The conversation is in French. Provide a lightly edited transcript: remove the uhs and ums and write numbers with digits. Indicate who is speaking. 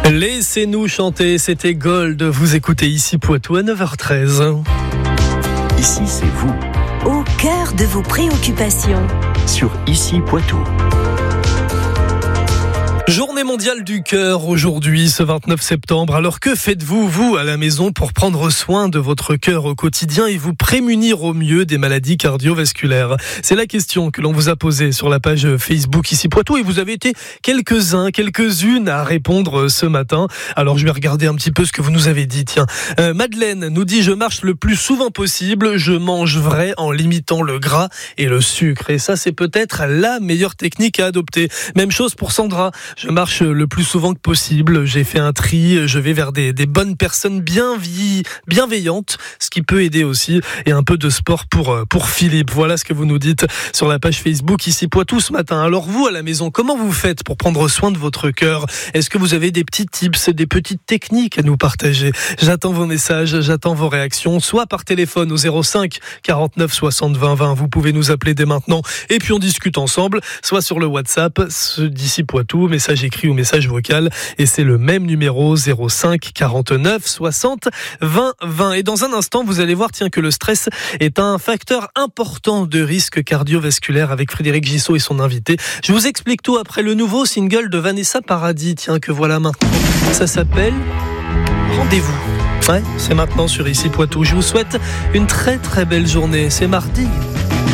Speaker 1: Laissez-nous chanter, c'était Gold. Vous écoutez ici Poitou à 9h13.
Speaker 2: Ici, c'est vous.
Speaker 3: Au cœur de vos préoccupations.
Speaker 2: Sur Ici Poitou.
Speaker 1: Journée mondiale du cœur aujourd'hui, ce 29 septembre. Alors que faites-vous, vous, à la maison, pour prendre soin de votre cœur au quotidien et vous prémunir au mieux des maladies cardiovasculaires? C'est la question que l'on vous a posée sur la page Facebook Ici Poitou et vous avez été quelques-unes à répondre ce matin. Alors je vais regarder un petit peu ce que vous nous avez dit. Tiens, Madeleine nous dit: je marche le plus souvent possible, je mange vrai en limitant le gras et le sucre. Et ça, c'est peut-être la meilleure technique à adopter. Même chose pour Sandra. Je marche le plus souvent que possible, j'ai fait un tri, je vais vers des bonnes personnes bienveillantes, ce qui peut aider aussi, et un peu de sport pour Philippe. Voilà ce que vous nous dites sur la page Facebook Ici Poitou ce matin. Alors vous, à la maison, comment vous faites pour prendre soin de votre cœur? Est-ce que vous avez des petits tips, des petites techniques à nous partager? J'attends vos messages, j'attends vos réactions, soit par téléphone au 05 49 60 20 20, vous pouvez nous appeler dès maintenant, et puis on discute ensemble, soit sur le WhatsApp d'Ici Poitou, message écrit ou message vocal, et c'est le même numéro 05 49 60 20 20. Et dans un instant, vous allez voir que le stress est un facteur important de risque cardiovasculaire avec Frédéric Gissot et son invité. Je vous explique tout après le nouveau single de Vanessa Paradis, que voilà maintenant. Ça s'appelle Rendez-vous. Ouais, c'est maintenant sur Ici Poitou. Je vous souhaite une très très belle journée. C'est mardi.